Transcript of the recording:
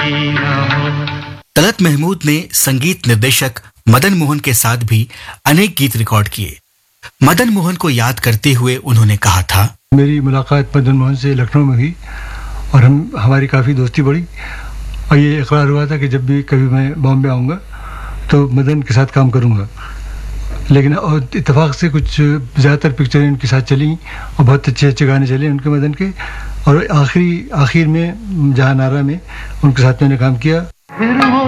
तलत महमूद ने संगीत निर्देशक मदन मोहन के साथ भी अनेक गीत रिकॉर्ड किए। मदन मोहन को याद करते हुए उन्होंने कहा था, मेरी मुलाकात मदन मोहन से लखनऊ में हुई और हमारी काफ़ी दोस्ती बढ़ी और ये इकरार हुआ था कि जब भी कभी मैं बॉम्बे आऊँगा तो मदन के साथ काम करूँगा। लेकिन और इत्तेफाक से कुछ ज़्यादातर पिक्चरें उनके साथ चली और बहुत अच्छे अच्छे गाने चले उनके मदन के, और आखिर में जहाँ नारा में उनके साथ मैंने काम किया।